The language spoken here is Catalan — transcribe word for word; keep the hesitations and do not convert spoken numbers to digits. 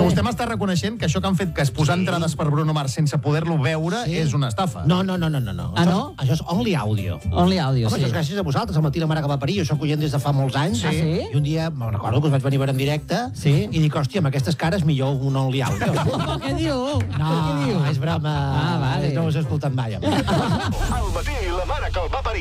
vostè m'està reconeixent que això que han fet, que es posar Sí. entrades per Bruno Mars sense poder-lo veure, Sí. és una estafa. No, no, no, no, no. no. Ah, Això- no? Això és only audio. Only audio, Home, sí. això és gràcies a vosaltres. Al matí la mare que va parir, jo soc oient des de fa molts anys. Ah, sí? I un dia, me'n recordo que us vaig venir a veure en directe, Sí. i dic, hòstia, amb aquestes cares millor un only audio. Què diu? No, Què diu? és broma. Ah, vale. No ho has escoltat mai. Al matí, la mare que el va parir.